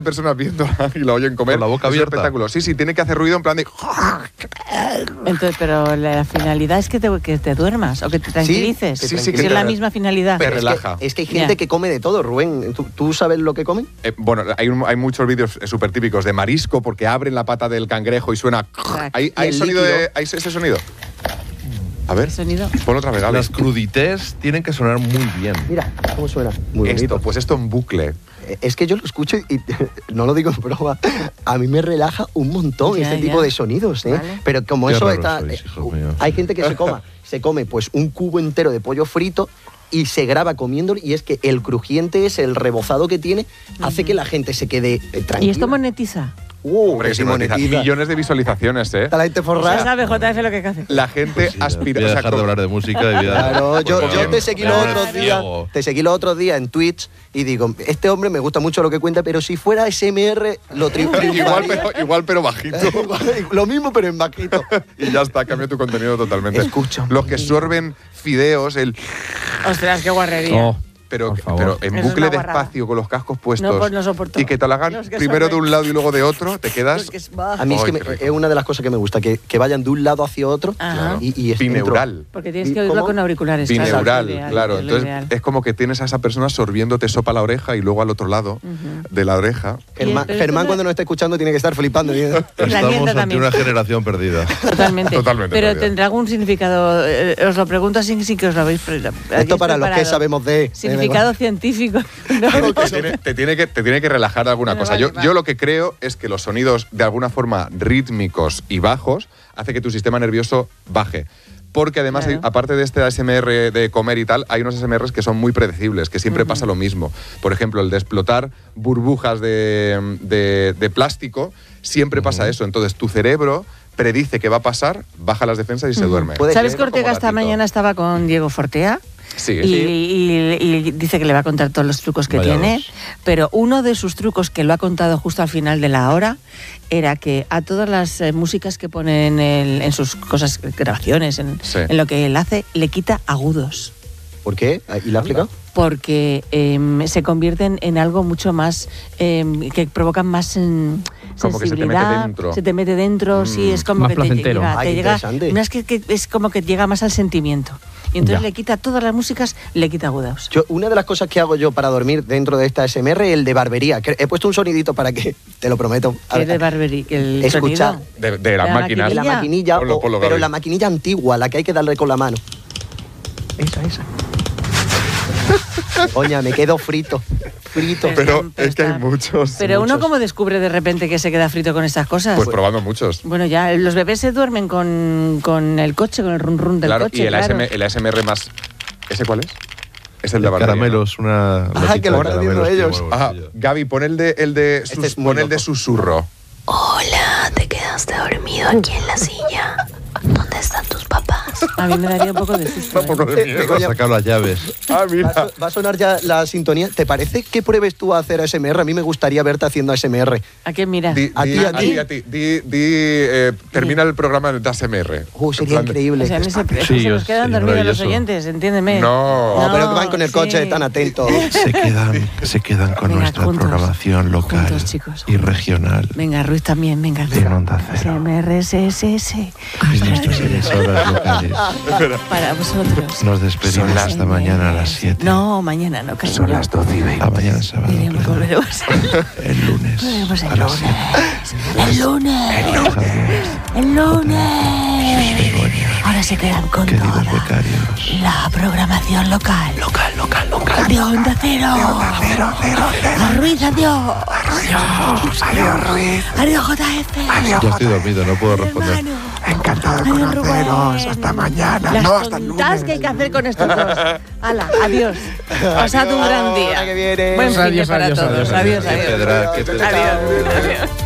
personas viendo y lo oyen comer. Con la boca es un abierta. espectáculo. Sí, tiene que hacer ruido en plan de... Entonces, pero la finalidad es que te duermas o que te tranquilices. Sí, Si que es la misma finalidad. Te relaja. Es que hay gente que come de todo, Rubén. ¿Tú sabes lo que comen? Bueno, hay muchos vídeos súper típicos de marisco porque abren la pata del cangrejo y suena... ¿Hay sonido ¿hay ese sonido? A ver, ¿Qué sonido? ponlo otra vez, Las crudités tienen que sonar muy bien. Mira cómo suena. Muy bonito. Pues esto en bucle. Es que yo lo escucho y no lo digo en broma, a mí me relaja un montón Ya, este ya. tipo de sonidos, ¿eh? Vale. Pero como Qué eso raros está... sois, hijos míos. hay gente que se come pues un cubo entero de pollo frito y se graba comiéndolo y es que el crujiente es el rebozado que tiene, hace que la gente se quede tranquila. ¿Y esto monetiza? Hombre, que que sí monetiza. Millones de visualizaciones, ¿eh? Está la gente Ya forrada. sabe JF lo que hace. La gente Sí, aspira... voy a o sea, dejar de hablar de música y voy a... Claro, yo te seguí los Claro, otros días. ciego. Te seguí los otros días en Twitch y digo, este hombre me gusta mucho lo que cuenta, pero si fuera SMR lo triunfaría. igual, pero bajito. Lo mismo, pero en bajito. Y ya está, cambia tu contenido totalmente. Escucha. Los que sorben fideos, Ostras, qué guarrería. pero Por favor. en Eso es bucle una guarrada. despacio con los cascos puestos. No, pues no soporto. Y que te lo hagan Los que primero de sorben. un lado y luego de otro, te quedas... A mí es Ay, que qué rico. es una de las cosas que me gusta, que vayan de un lado hacia otro Ajá. y Bineural. Porque tienes que oírlo ¿Cómo? con auriculares. Bineural, es lo ideal, claro. es lo Entonces ideal. es como que tienes a esa persona sorbiéndote sopa a la oreja y luego al otro lado de la oreja. Germán, Pero Germán esto cuando nos está escuchando tiene que estar flipando. La Estamos nieta ante también. una generación perdida. Totalmente. Totalmente, Pero realidad. tendrá algún significado. Os lo pregunto así sin que os lo habéis. Esto para los que sabemos de... Significado científico. No. Te tiene que relajar de alguna Bueno, cosa. vale, Yo lo que creo es que los sonidos de alguna forma rítmicos y bajos hace que tu sistema nervioso baje. Porque además, Claro. aparte de este ASMR de comer y tal, hay unos ASMRs que son muy predecibles, que siempre pasa lo mismo. Por ejemplo, el de explotar burbujas de plástico, siempre pasa eso. Entonces, tu cerebro predice que va a pasar, baja las defensas y se duerme. Puede ¿Sabes ser, que Ortega como esta gatito. mañana estaba con Diego Fortea? Sí. Y dice que le va a contar todos los trucos que Vaya tiene, dos. pero uno de sus trucos que lo ha contado justo al final de la hora era que a todas las músicas que pone en sus cosas, grabaciones, Sí. en lo que él hace, le quita agudos. ¿Por qué? ¿Y la ha explicado? Porque se convierten en algo mucho más que provocan más Como que se te mete sensibilidad, dentro. se te mete dentro, sí, es como Más que te placentero. llega, Ay, te qué llega, interesante. no, es que es como que llega más al sentimiento. Y entonces Ya. le quita todas las músicas, le quita agudos. Una de las cosas que hago yo para dormir dentro de esta SMR es el de barbería. He puesto un sonidito para que, te lo prometo. ¿Qué de Barbery? El Escucha. sonido. De las La máquinas. De la Maquinilla. maquinilla, Ponlo, pero Gaby. la maquinilla antigua, la que hay que darle con la mano. Esa. Coña, me quedo frito. Pero es que hay muchos. Pero uno muchos. como descubre de repente que se queda frito con estas cosas. Pues probando muchos. Bueno, ya, los bebés se duermen con el coche, con el run run del Claro, coche. y el, claro. el ASMR más... ¿Ese cuál es? Es el de El barbería, caramelos, una... que lo lotita de están haciendo caramelos, ellos. tío, ¿no? Ajá, bueno, Gaby, pon el de, Este es muy pon el de loco. susurro. Hola, te quedaste dormido aquí en la silla. ¿Dónde están tus papás? A mí me daría un poco de susto. Un poco de miedo. Ha sacado las llaves. Ah, mira. Va a sonar ya la sintonía. ¿Te parece que pruebes tú a hacer ASMR? A mí me gustaría verte haciendo ASMR. ¿A quién mira? A ti. Termina el programa de ASMR. Sería En plan de- increíble. O sea, en ese, es que Sí, se nos sí, quedan dormidos los maravilloso. oyentes, entiéndeme. No. No, pero que van con el coche sí. tan atentos. Se quedan con Venga, nuestra juntos, programación local juntos, chicos. y regional. Venga, Ruiz también, venga. De Onda Cero. SMRSSS. Y nuestras emisoras locales. Para vosotros. Nos despedimos hasta mañana a las 7. No, mañana no, cariño. Son las 12:20. A mañana sábado. Iremos, pleno. volveremos. El lunes. Volveremos a el las lunes. 7. El lunes. Javier, El lunes. Begoña, Ahora se quedan con queridos toda becarios. la programación local. Local. De Onda Cero. A Ruiz, adiós. Adiós, Ruiz. Adiós, JF. Ya estoy dormido, no puedo responder. Hermano. Encantado de conoceros. Hasta mañana. Las tontas que hay que hacer con estos dos. Hala, adiós. Pasad un gran día. Hasta que viene. Buen fin de Adiós, para adiós, todos. adiós, Adiós, Qué adiós. pedra, qué pedra. Adiós. Adiós.